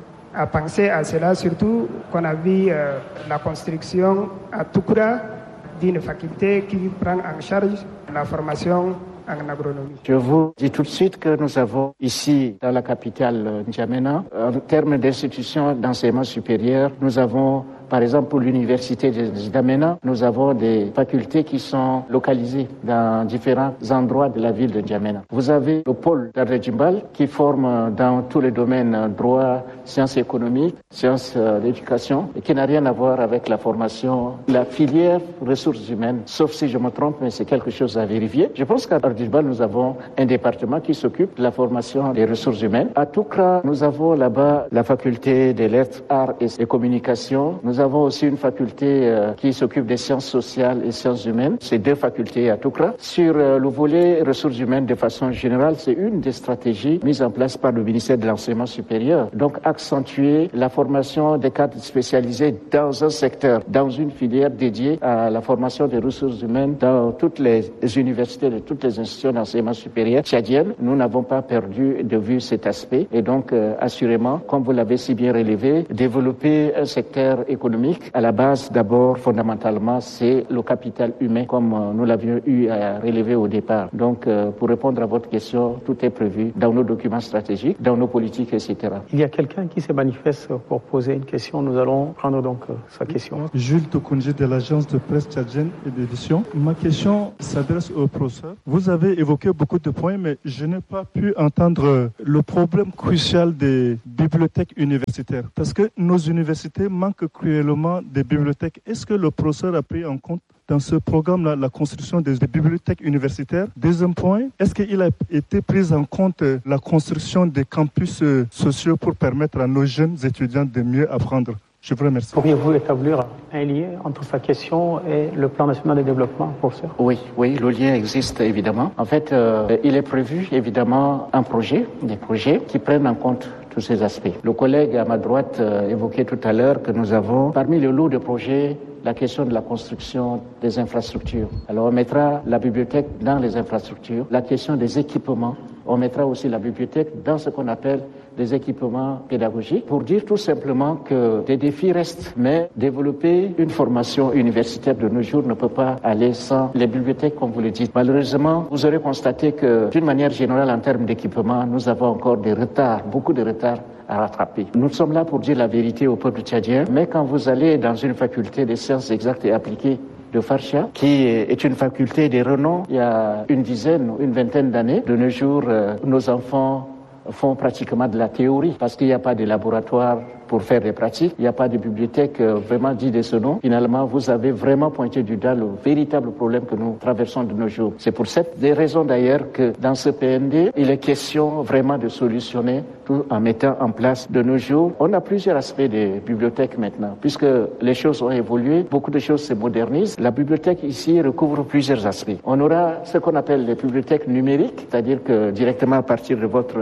a pensé à cela, surtout qu'on a vu la construction à Toukoura d'une faculté qui prend en charge la formation en agronomie. Je vous dis tout de suite que nous avons ici, dans la capitale N'Djamena, en termes d'institutions d'enseignement supérieur, nous avons par exemple, pour l'université de N'Djamena, nous avons des facultés qui sont localisées dans différents endroits de la ville de N'Djamena. Vous avez le pôle d'Ardjimbal qui forme dans tous les domaines droit, sciences économiques, sciences d'éducation, et qui n'a rien à voir avec la formation, la filière ressources humaines, sauf si je me trompe, mais c'est quelque chose à vérifier. Je pense qu'à Ardjimbal, nous avons un département qui s'occupe de la formation des ressources humaines. À Toukra, nous avons là-bas la faculté des lettres, arts et communications. Nous avons aussi une faculté qui s'occupe des sciences sociales et sciences humaines. C'est deux facultés à Toukra. Sur le volet ressources humaines de façon générale, c'est une des stratégies mises en place par le ministère de l'Enseignement supérieur. Donc accentuer la formation des cadres spécialisés dans un secteur, dans une filière dédiée à la formation des ressources humaines dans toutes les universités, de toutes les institutions d'enseignement supérieur tchadiennes. Nous n'avons pas perdu de vue cet aspect et donc assurément, comme vous l'avez si bien relevé, développer un secteur économique. À la base, d'abord, fondamentalement, c'est le capital humain, comme nous l'avions eu à relever au départ. Donc, pour répondre à votre question, tout est prévu dans nos documents stratégiques, dans nos politiques, etc. Il y a quelqu'un qui se manifeste pour poser une question. Nous allons prendre donc sa question. Jules Tokoundji de l'agence de presse tchadienne et d'édition. Ma question s'adresse au professeur. Vous avez évoqué beaucoup de points, mais je n'ai pas pu entendre le problème crucial des bibliothèques universitaires. Parce que nos universités manquent cruellement des bibliothèques. Est-ce que le professeur a pris en compte dans ce programme-là la construction des bibliothèques universitaires? Deuxième point, est-ce qu'il a été pris en compte la construction des campus sociaux pour permettre à nos jeunes étudiants de mieux apprendre? Je vous remercie. Pourriez-vous établir un lien entre sa question et le plan national de développement, professeur? Oui, le lien existe évidemment. En fait, il est prévu évidemment des projets qui prennent en compte tous ces aspects. Le collègue à ma droite évoquait tout à l'heure que nous avons, parmi le lot de projets, la question de la construction des infrastructures. Alors on mettra la bibliothèque dans les infrastructures, la question des équipements. On mettra aussi la bibliothèque dans ce qu'on appelle des équipements pédagogiques pour dire tout simplement que des défis restent, mais développer une formation universitaire de nos jours ne peut pas aller sans les bibliothèques, comme vous le dites. Malheureusement, vous aurez constaté que d'une manière générale, en termes d'équipement, nous avons encore des retards, beaucoup de retards à rattraper. Nous sommes là pour dire la vérité au peuple tchadien, mais quand vous allez dans une faculté des sciences exactes et appliquées de Farsha, qui est une faculté de renom il y a une dizaine ou une vingtaine d'années, de nos jours, nos enfants font pratiquement de la théorie parce qu'il n'y a pas de laboratoire pour faire des pratiques, il n'y a pas de bibliothèque vraiment dit de ce nom. Finalement, vous avez vraiment pointé du doigt le véritable problème que nous traversons de nos jours. C'est pour cette raison d'ailleurs que dans ce PND, il est question vraiment de solutionner tout en mettant en place de nos jours. On a plusieurs aspects des bibliothèques maintenant, puisque les choses ont évolué, beaucoup de choses se modernisent. La bibliothèque ici recouvre plusieurs aspects. On aura ce qu'on appelle les bibliothèques numériques, c'est-à-dire que directement à partir de votre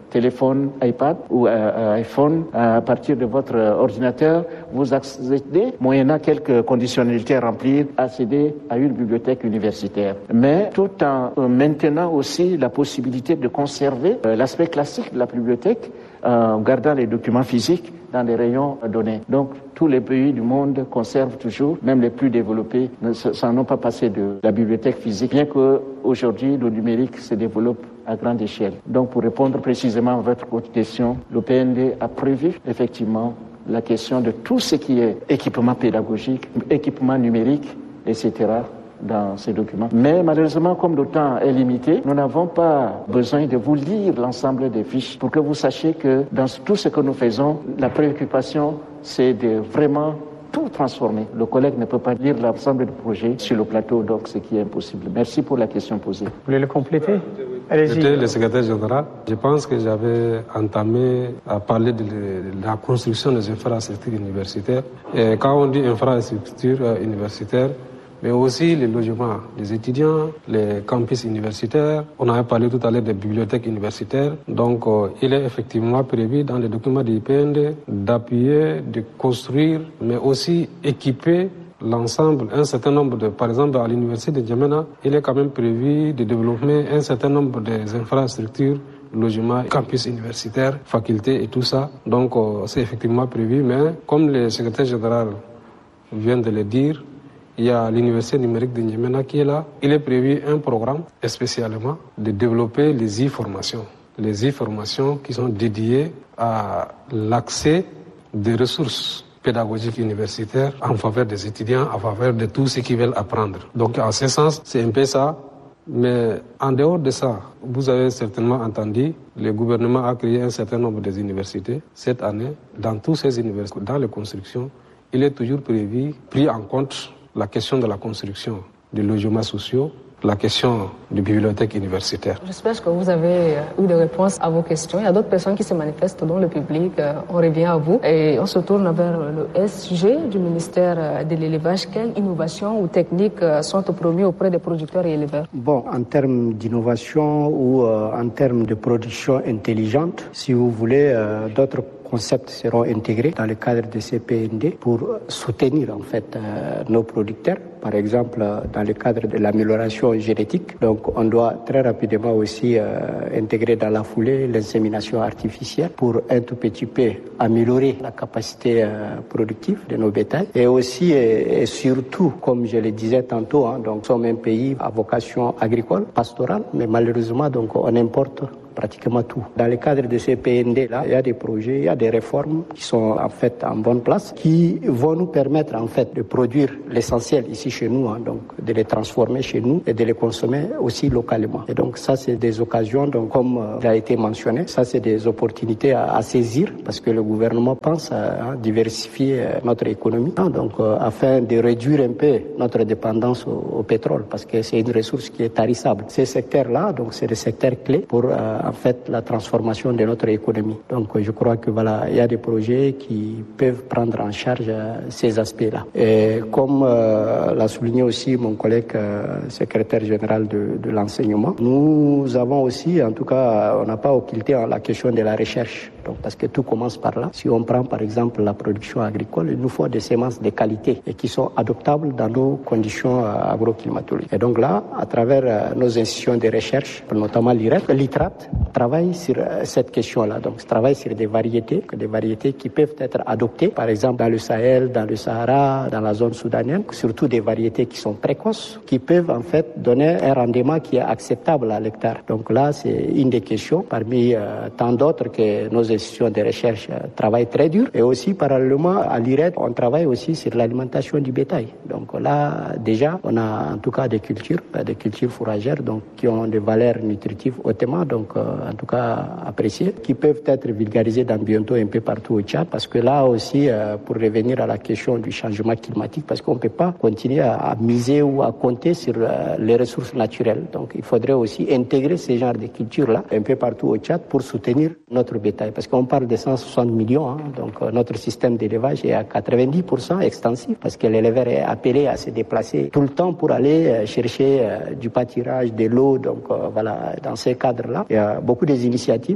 téléphone iPad ou iPhone, à partir de votre ordinateur, vous accédez, moyennant quelques conditionnalités à remplir, accéder à une bibliothèque universitaire. Mais tout en maintenant aussi la possibilité de conserver l'aspect classique de la bibliothèque, en gardant les documents physiques dans les rayons donnés. Donc, tous les pays du monde conservent toujours, même les plus développés, ne s'en ont pas passé de la bibliothèque physique, bien qu'aujourd'hui, le numérique se développe à grande échelle. Donc, pour répondre précisément à votre question, le PND a prévu effectivement la question de tout ce qui est équipement pédagogique, équipement numérique, etc., dans ces documents. Mais malheureusement, comme le temps est limité, nous n'avons pas besoin de vous lire l'ensemble des fiches pour que vous sachiez que dans tout ce que nous faisons, la préoccupation, c'est de vraiment tout transformer. Le collègue ne peut pas lire l'ensemble du projet sur le plateau, donc ce qui est impossible. Merci pour la question posée. Vous voulez le compléter? Allez-y. J'étais le secrétaire général. Je pense que j'avais entamé à parler de la construction des infrastructures universitaires. Et quand on dit infrastructures universitaires, mais aussi les logements des étudiants, les campus universitaires. On avait parlé tout à l'heure des bibliothèques universitaires. Donc, il est effectivement prévu dans les documents du PND d'appuyer, de construire, mais aussi équiper l'ensemble, un certain nombre de... Par exemple, à l'université de N'Djamena, il est quand même prévu de développer un certain nombre des infrastructures, logements, campus universitaires, facultés et tout ça. Donc, c'est effectivement prévu, mais comme le secrétaire général vient de le dire, il y a l'université numérique de N'Djamena qui est là. Il est prévu un programme spécialement de développer les e-formations. Les e-formations qui sont dédiées à l'accès des ressources pédagogiques universitaires en faveur des étudiants, en faveur de tous ceux qui veulent apprendre. Donc en ce sens, c'est un peu ça. Mais en dehors de ça, vous avez certainement entendu, le gouvernement a créé un certain nombre d'universités. Cette année, dans toutes ces universités, dans les constructions, il est toujours pris en compte la question de la construction des logements sociaux, la question des bibliothèques universitaires. J'espère que vous avez eu des réponses à vos questions. Il y a d'autres personnes qui se manifestent dans le public. On revient à vous et on se tourne vers le SG du ministère de l'élevage. Quelles innovations ou techniques sont promues auprès des producteurs et éleveurs? Bon, en termes d'innovation ou en termes de production intelligente, si vous voulez, d'autres concepts seront intégrés dans le cadre de ces PND pour soutenir en fait nos producteurs. Par exemple, dans le cadre de l'amélioration génétique, donc on doit très rapidement aussi intégrer dans la foulée l'insémination artificielle pour un tout petit peu améliorer la capacité productive de nos bétails. Et aussi et surtout, comme je le disais tantôt, donc nous sommes un pays à vocation agricole, pastorale, mais malheureusement donc on importe pratiquement tout. Dans le cadre de ces PND-là, il y a des projets, il y a des réformes qui sont en fait en bonne place, qui vont nous permettre en fait de produire l'essentiel ici chez nous, donc de les transformer chez nous et de les consommer aussi localement. Et donc ça, c'est des occasions, donc comme il a été mentionné, ça c'est des opportunités à saisir parce que le gouvernement pense à diversifier notre économie, donc afin de réduire un peu notre dépendance au pétrole parce que c'est une ressource qui est tarissable. Ces secteurs-là, donc c'est des secteurs clés pour en fait la transformation de notre économie. Donc je crois que voilà, il y a des projets qui peuvent prendre en charge ces aspects-là. Et comme l'a souligné aussi mon collègue secrétaire général de l'enseignement, nous avons aussi, en tout cas, on n'a pas occulté la question de la recherche. Donc, parce que tout commence par là. Si on prend par exemple la production agricole, il nous faut des semences de qualité et qui sont adoptables dans nos conditions agroclimatologiques. Et donc là, à travers nos institutions de recherche, notamment l'ITRAT, travaille sur cette question-là. Donc, travaille sur des variétés qui peuvent être adoptées, par exemple dans le Sahel, dans le Sahara, dans la zone soudanienne, surtout des variétés qui sont précoces, qui peuvent en fait donner un rendement qui est acceptable à l'hectare. Donc là, c'est une des questions parmi tant d'autres que nos institutions de recherche travaillent très dur. Et aussi, parallèlement à l'IRED, on travaille aussi sur l'alimentation du bétail. Donc là, déjà, on a en tout cas des cultures fourragères, donc qui ont des valeurs nutritives hautement, donc en tout cas appréciées, qui peuvent être vulgarisées dans bientôt un peu partout au Tchad, parce que là aussi, pour revenir à la question du changement climatique, parce qu'on ne peut pas continuer à miser ou à compter sur les ressources naturelles. Donc il faudrait aussi intégrer ces genres de cultures-là un peu partout au Tchad pour soutenir notre bétail. Parce qu'on parle de 160 millions, donc notre système d'élevage est à 90% extensif, parce que l'éleveur est appelé à se déplacer tout le temps pour aller chercher du pâturage, de l'eau. Donc voilà, dans ces cadres-là, il y a beaucoup d'initiatives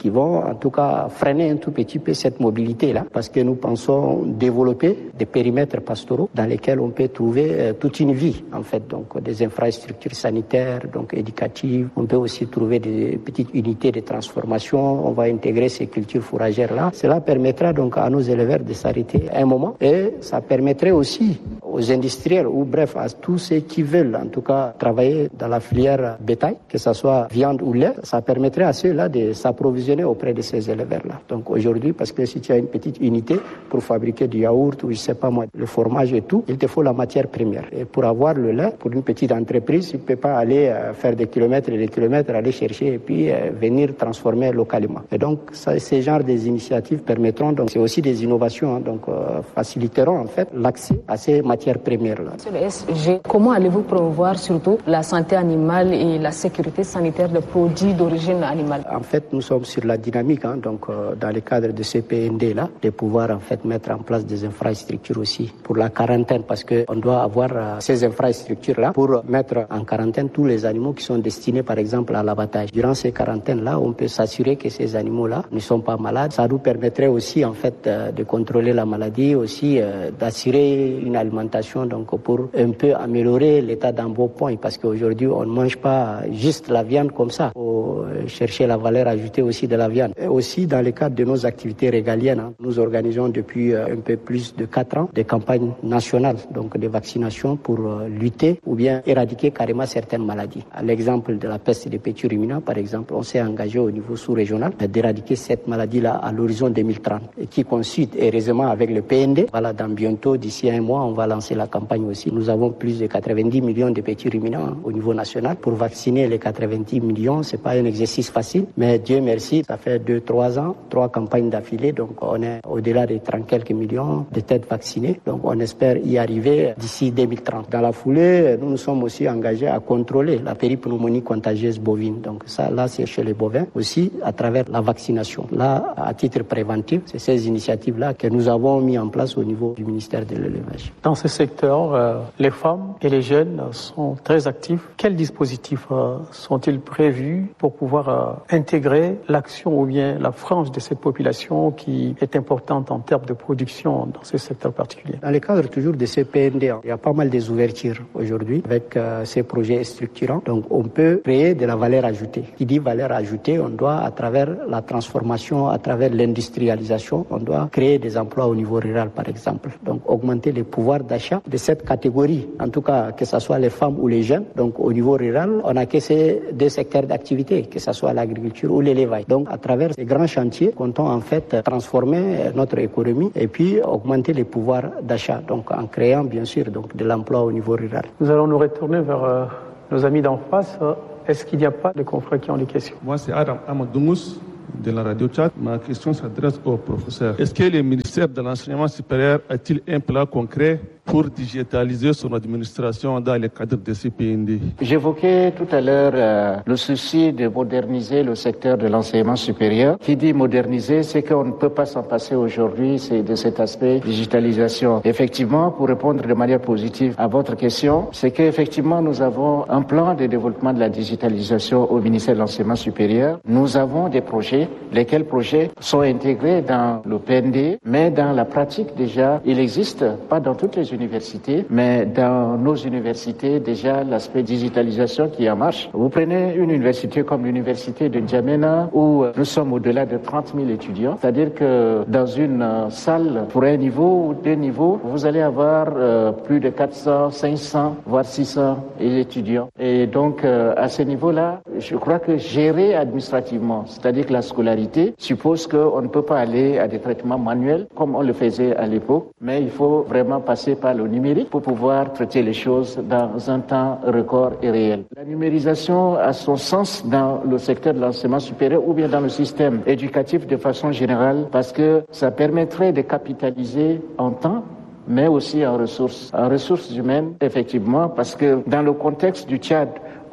qui vont en tout cas freiner un tout petit peu cette mobilité-là, parce que nous pensons développer des périmètres pastoraux dans lesquels on peut trouver toute une vie, en fait, donc des infrastructures sanitaires, donc éducatives. On peut aussi trouver des petites unités de transformation. On va intégrer ces cultures fourragères-là. Cela permettra donc à nos éleveurs de s'arrêter un moment, et ça permettrait aussi aux industriels, ou bref, à tous ceux qui veulent en tout cas travailler dans la filière bétail, que ce soit viande ou lait, ça permettrait à ceux-là de s'approvisionner auprès de ces éleveurs-là. Donc aujourd'hui, parce que si tu as une petite unité pour fabriquer du yaourt ou je sais pas moi, le fromage et tout, il te faut la matière première. Et pour avoir le lait, pour une petite entreprise, tu ne peux pas aller faire des kilomètres et des kilomètres, aller chercher et puis venir transformer localement. Et donc ça, ces genres des initiatives permettront, donc c'est aussi des innovations, donc faciliteront en fait l'accès à ces matières premières-là. Monsieur le SG, comment allez-vous promouvoir surtout la santé animale et la sécurité sanitaire des produits d'origine animale? En fait, nous sommes sur la dynamique, donc dans le cadre de ce PND-là, de pouvoir en fait mettre en place des infrastructures aussi pour la quarantaine, parce que on doit avoir ces infrastructures-là pour mettre en quarantaine tous les animaux qui sont destinés, par exemple, à l'abattage. Durant ces quarantaines-là, on peut s'assurer que ces animaux-là ne sont pas malades. Ça nous permettrait aussi, en fait, de contrôler la maladie, aussi d'assurer une alimentation, donc pour un peu améliorer l'état d'un beau point, parce qu'aujourd'hui, on ne mange pas juste la viande comme ça. Il faut chercher la valeur ajoutée aussi de la viande. Et aussi, dans le cadre de nos activités régaliennes, nous organisons depuis un peu plus de 4 ans des campagnes nationales, donc de vaccination pour lutter ou bien éradiquer carrément certaines maladies. À l'exemple de la peste des petits ruminants, par exemple, on s'est engagé au niveau sous-régional d'éradiquer cette maladie-là à l'horizon 2030, et qui coïncide heureusement avec le PND. Voilà, dans bientôt, d'ici 1 mois, on va lancer la campagne aussi. Nous avons plus de 90 millions de petits ruminants au niveau national. Pour vacciner les 90 millions, c'est pas un exercice facile, mais Dieu merci, ça fait 2-3 ans, 3 campagnes d'affilée, donc on est au-delà des 30 quelques millions de têtes vaccinées. Donc on espère y arriver d'ici 2030. Dans la foulée, nous nous sommes aussi engagés à contrôler la péripneumonie contagieuse bovine. Donc ça, là, c'est chez les bovins aussi à travers la vaccination. Là, à titre préventif, c'est ces initiatives-là que nous avons mis en place au niveau du ministère de l'élevage. Dans ce secteur, les femmes et les jeunes sont très actifs. Quels dispositifs sont-ils prévus pour pouvoir intégrer l'action ou bien la frange de cette population qui est importante en termes de production dans ce secteur particulier? Dans le cadre toujours de ces PND, il y a pas mal des ouvertures aujourd'hui avec ces projets structurants. Donc on peut créer de la valeur ajoutée. Qui dit valeur ajoutée, on doit à travers la transformation, à travers l'industrialisation, on doit créer des emplois au niveau rural par exemple. Donc augmenter les pouvoirs d'achat de cette catégorie, en tout cas que ce soit les femmes ou les jeunes. Donc au niveau rural, on a que ces 2 secteurs d'activité, que ce soit l'agriculture ou l'élevage. Donc à travers ces grands chantiers, comptons en fait transformer notre économie et puis augmenter les pouvoirs d'achat, donc en créant bien sûr donc de l'emploi au niveau rural. Nous allons nous retourner vers nos amis d'en face. Est-ce qu'il n'y a pas de confrères qui ont des questions? Moi, c'est Adam Amadoumus de la radio Tchad. Ma question s'adresse au professeur. Est-ce que le ministère de l'Enseignement supérieur a-t-il un plan concret pour digitaliser son administration dans le cadre de ce PND? J'évoquais tout à l'heure le souci de moderniser le secteur de l'enseignement supérieur. Qui dit moderniser, c'est qu'on ne peut pas s'en passer aujourd'hui, c'est de cet aspect digitalisation. Effectivement, pour répondre de manière positive à votre question, c'est qu'effectivement nous avons un plan de développement de la digitalisation au ministère de l'Enseignement supérieur. Nous avons des projets, lesquels projets sont intégrés dans le PND, mais dans la pratique déjà, il existe, pas dans toutes les universités, mais dans nos universités, déjà, l'aspect digitalisation qui est en marche. Vous prenez une université comme l'université de N'Djamena, où nous sommes au-delà de 30 000 étudiants. C'est-à-dire que dans une salle, pour un niveau ou 2 niveaux, vous allez avoir plus de 400, 500, voire 600 étudiants. Et donc, à ce niveau-là, je crois que gérer administrativement, c'est-à-dire que la scolarité suppose qu'on ne peut pas aller à des traitements manuels comme on le faisait à l'époque, mais il faut vraiment passer par le numérique pour pouvoir traiter les choses dans un temps record et réel. La numérisation a son sens dans le secteur de l'enseignement supérieur ou bien dans le système éducatif de façon générale parce que ça permettrait de capitaliser en temps mais aussi en ressources humaines, effectivement, parce que dans le contexte du Tchad,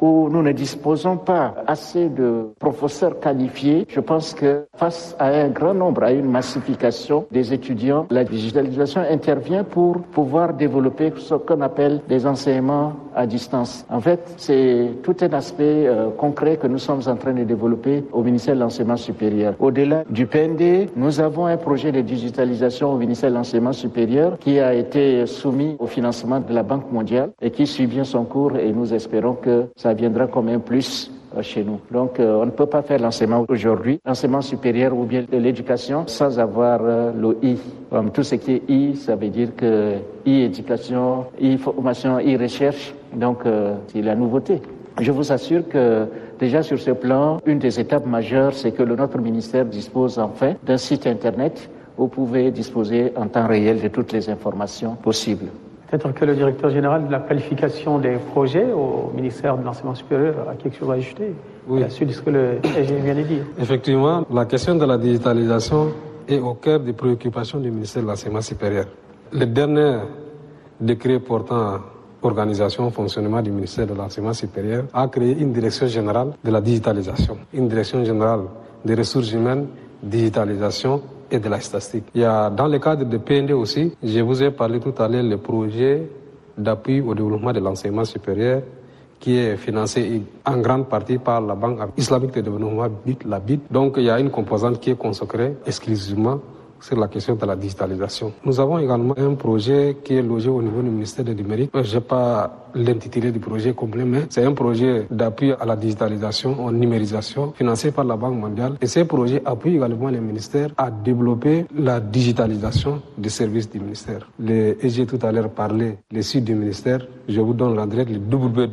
où nous ne disposons pas assez de professeurs qualifiés, je pense que face à un grand nombre, à une massification des étudiants, la digitalisation intervient pour pouvoir développer ce qu'on appelle des enseignements à distance. En fait, c'est tout un aspect concret que nous sommes en train de développer au ministère de l'Enseignement supérieur. Au-delà du PND, nous avons un projet de digitalisation au ministère de l'Enseignement supérieur qui a été soumis au financement de la Banque mondiale et qui suit bien son cours, et nous espérons que ça viendra comme un plus chez nous. Donc, on ne peut pas faire l'enseignement aujourd'hui, l'enseignement supérieur ou bien l'éducation, sans avoir le I. Comme tout ce qui est I, ça veut dire que I-éducation, I-formation, I-recherche. Donc, c'est la nouveauté. Je vous assure que déjà sur ce plan, une des étapes majeures, c'est que notre ministère dispose enfin d'un site Internet où vous pouvez disposer en temps réel de toutes les informations possibles. Peut-être que le directeur général de la qualification des projets au ministère de l'Enseignement supérieur a quelque chose à ajouter à la suite de ce que le SG vient de dire. Effectivement, la question de la digitalisation est au cœur des préoccupations du ministère de l'Enseignement supérieur. Le dernier décret portant organisation et fonctionnement du ministère de l'Enseignement supérieur a créé une direction générale de la digitalisation, une direction générale des ressources humaines, digitalisation et de la statistique. Il y a dans le cadre de PND aussi, je vous ai parlé tout à l'heure, le projet d'appui au développement de l'enseignement supérieur qui est financé en grande partie par la Banque islamique de développement, la BID. Donc il y a une composante qui est consacrée exclusivement sur la question de la digitalisation. Nous avons également un projet qui est logé au niveau du ministère du numérique. Je n'ai pas l'intitulé du projet complet, mais c'est un projet d'appui à la digitalisation, en numérisation, financé par la Banque mondiale. Et ce projet appuie également les ministères à développer la digitalisation des services du ministère. J'ai tout à l'heure parlé des sites du ministère. Je vous donne l'adresse, le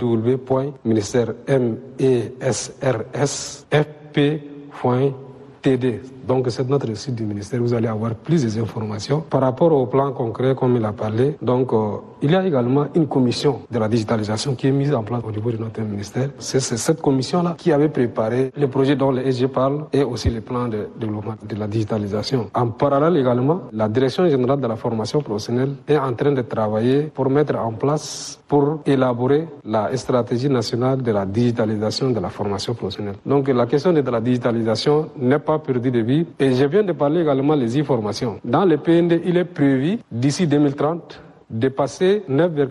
www.ministère-MESRS-FP.TD. Donc c'est notre site du ministère, vous allez avoir plus d'informations. Par rapport au plan concret, comme il a parlé, donc il y a également une commission de la digitalisation qui est mise en place au niveau de notre ministère. C'est cette commission-là qui avait préparé les projets dont le SG parle et aussi les plans de développement de la digitalisation. En parallèle également, la Direction générale de la formation professionnelle est en train de travailler pour mettre en place, pour élaborer la stratégie nationale de la digitalisation de la formation professionnelle. Donc la question de la digitalisation n'est pas perdue de vue. Et je viens de parler également des e-formations. Dans le PND, il est prévu d'ici 2030 de passer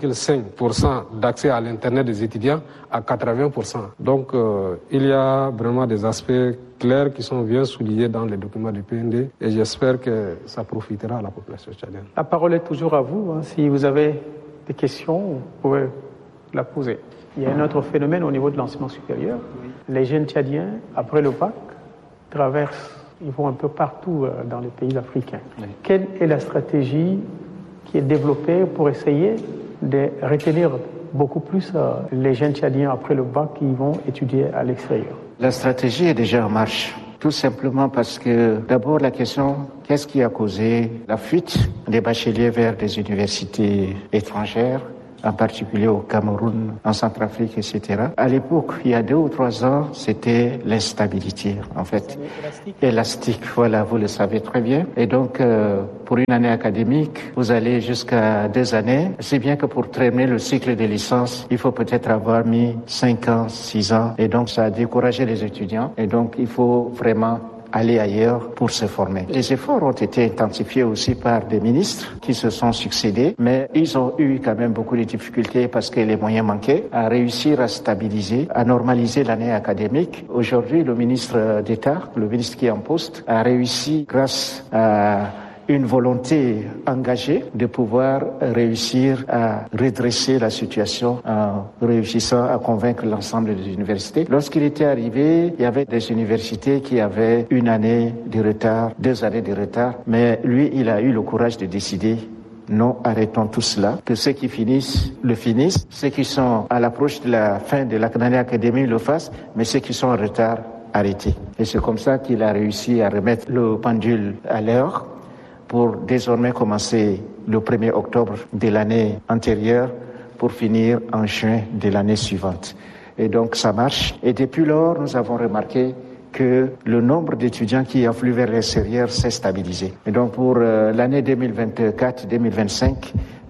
9,5% d'accès à l'Internet des étudiants à 80%. Donc il y a vraiment des aspects clairs qui sont bien soulignés dans les documents du PND et j'espère que ça profitera à la population tchadienne. La parole est toujours à vous. Si vous avez des questions, vous pouvez la poser. Il y a un autre phénomène au niveau de l'enseignement supérieur. Les jeunes tchadiens, après le bac, traversent. Ils vont un peu partout dans les pays africains. Oui. Quelle est la stratégie qui est développée pour essayer de retenir beaucoup plus les jeunes tchadiens après le bac qui vont étudier à l'extérieur? La stratégie est déjà en marche. Tout simplement parce que d'abord la question, qu'est-ce qui a causé la fuite des bacheliers vers des universités étrangères, en particulier au Cameroun, en Centrafrique, etc. À l'époque, il y a 2 ou 3 ans, c'était l'instabilité, en fait. Élastique, voilà, vous le savez très bien. Et donc, pour une année académique, vous allez jusqu'à 2 années. C'est bien que pour terminer le cycle de licence, il faut peut-être avoir mis 5 ans, 6 ans. Et donc, ça a découragé les étudiants. Et donc, il faut vraiment aller ailleurs pour se former. Les efforts ont été intensifiés aussi par des ministres qui se sont succédés, mais ils ont eu quand même beaucoup de difficultés parce que les moyens manquaient à réussir à stabiliser, à normaliser l'année académique. Aujourd'hui, le ministre d'État, le ministre qui est en poste, a réussi grâce à une volonté engagée de pouvoir réussir à redresser la situation en réussissant à convaincre l'ensemble des universités. Lorsqu'il était arrivé, il y avait des universités qui avaient 1 année de retard, 2 années de retard, mais lui, il a eu le courage de décider non, arrêtons tout cela, que ceux qui finissent, le finissent, ceux qui sont à l'approche de la fin de l'année académique le fassent, mais ceux qui sont en retard, arrêtez. Et c'est comme ça qu'il a réussi à remettre le pendule à l'heure, pour désormais commencer le 1er octobre de l'année antérieure pour finir en juin de l'année suivante. Et donc ça marche. Et depuis lors, nous avons remarqué que le nombre d'étudiants qui affluent vers l'extérieur s'est stabilisé. Et donc pour l'année 2024-2025,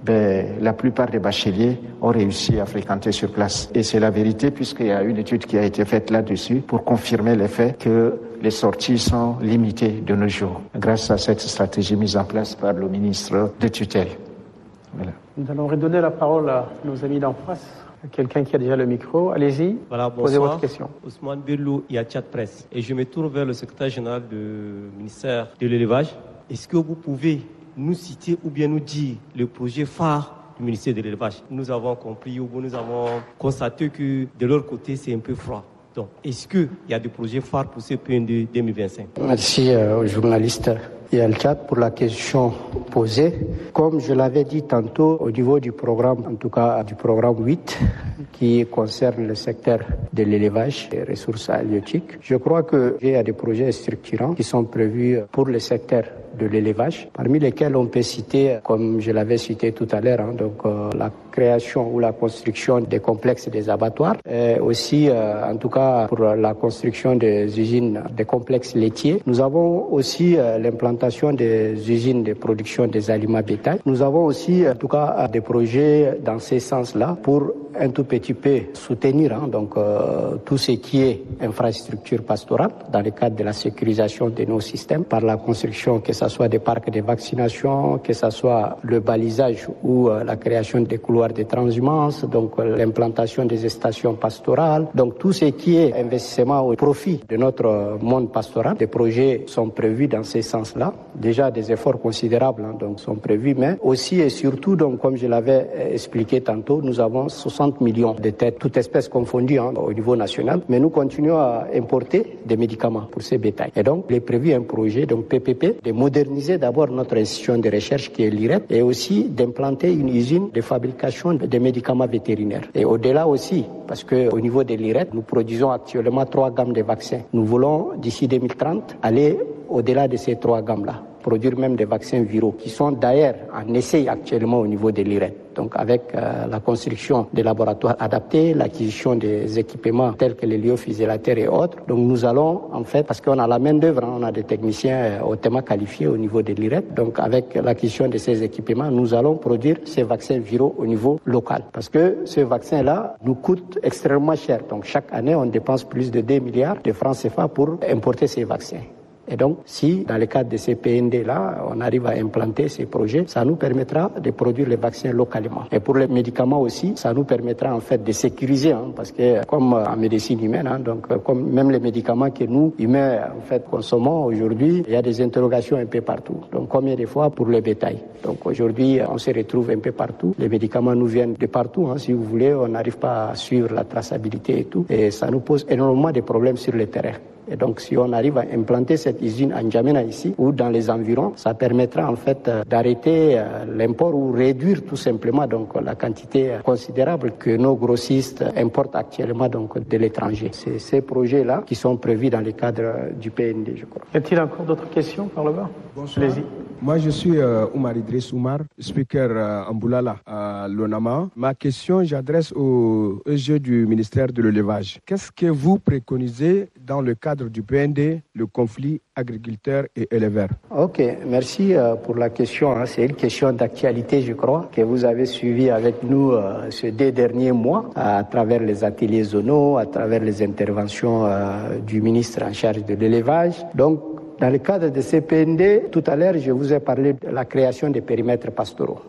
la plupart des bacheliers ont réussi à fréquenter sur place. Et c'est la vérité puisqu'il y a une étude qui a été faite là-dessus pour confirmer le fait que les sorties sont limitées de nos jours grâce à cette stratégie mise en place par le ministre de tutelle. Voilà. Nous allons redonner la parole à nos amis d'en face. Quelqu'un qui a déjà le micro, allez-y, voilà, posez votre question. Ousmane Bello, Yachat Presse. Et je me tourne vers le secrétaire général du ministère de l'élevage. Est-ce que vous pouvez nous citer ou bien nous dire le projet phare du ministère de l'élevage? Nous avons compris ou nous avons constaté que de leur côté, c'est un peu froid. Donc, est-ce qu'il y a des projets phares pour ce PND 2025? Merci au journaliste Yachat pour la question posée. Comme je l'avais dit tantôt, au niveau du programme, en tout cas du programme 8, qui concerne le secteur de l'élevage des ressources halieutiques, je crois qu'il y a des projets structurants qui sont prévus pour le secteur de l'élevage, parmi lesquels on peut citer, comme je l'avais cité tout à l'heure, la création ou la construction des complexes des abattoirs, et aussi, en tout cas, pour la construction des usines, des complexes laitiers. Nous avons aussi l'implantation des usines de production des aliments bétail. Nous avons aussi, en tout cas, des projets dans ces sens-là pour un tout petit peu soutenir tout ce qui est infrastructure pastorale dans le cadre de la sécurisation de nos systèmes par la construction, que ce soit des parcs de vaccination, que ce soit le balisage ou la création des couloirs de transhumance, donc l'implantation des stations pastorales. Donc tout ce qui est investissement au profit de notre monde pastoral, des projets sont prévus dans ces sens-là. Déjà des efforts considérables sont prévus, mais aussi et surtout, comme je l'avais expliqué tantôt, nous avons 60 millions de têtes, toutes espèces confondues au niveau national, mais nous continuons à importer des médicaments pour ces bétails. Et donc, il est prévu un projet, PPP, de moderniser d'abord notre institution de recherche qui est l'IREP et aussi d'implanter une usine de fabrication de médicaments vétérinaires. Et au-delà aussi, parce qu'au niveau de l'IREP, nous produisons actuellement 3 gammes de vaccins. Nous voulons, d'ici 2030, aller au-delà de ces 3 gammes-là, produire même des vaccins viraux qui sont d'ailleurs en essai actuellement au niveau de l'IREP. Donc avec la construction des laboratoires adaptés, l'acquisition des équipements tels que les lyophysilateurs et autres. Donc nous allons en fait, parce qu'on a la main d'œuvre, on a des techniciens hautement qualifiés au niveau de l'IREP. Donc avec l'acquisition de ces équipements, nous allons produire ces vaccins viraux au niveau local. Parce que ce vaccin-là nous coûte extrêmement cher. Donc chaque année, on dépense plus de 2 milliards de francs CFA pour importer ces vaccins. Et donc, si dans le cadre de ces PND-là, on arrive à implanter ces projets, ça nous permettra de produire les vaccins localement. Et pour les médicaments aussi, ça nous permettra en fait de sécuriser, parce que comme en médecine humaine, comme même les médicaments que nous, humains, en fait, consommons aujourd'hui, il y a des interrogations un peu partout. Donc, combien de fois pour le bétail? Donc, aujourd'hui, on se retrouve un peu partout. Les médicaments nous viennent de partout, si vous voulez, on n'arrive pas à suivre la traçabilité et tout. Et ça nous pose énormément de problèmes sur le terrain. Et donc, si on arrive à implanter cette usine à N'Djamena ici ou dans les environs, ça permettra en fait d'arrêter l'import ou réduire tout simplement la quantité considérable que nos grossistes importent actuellement de l'étranger. C'est ces projets-là qui sont prévus dans le cadre du PND, je crois. Y a-t-il encore d'autres questions par là-bas? Bonsoir. Allez-y. Moi, je suis Oumar Idriss Oumar, speaker en Boulala à l'ONAMA. Ma question, j'adresse au EG du ministère de l'élevage. Qu'est-ce que vous préconisez dans le cadre du PND, le conflit agriculteur et éleveur? Ok, merci pour la question. C'est une question d'actualité, je crois, que vous avez suivi avec nous ces 2 derniers mois à travers les ateliers zonaux, à travers les interventions du ministre en charge de l'élevage. Donc, dans le cadre de ces PND, tout à l'heure, je vous ai parlé de la création des périmètres pastoraux.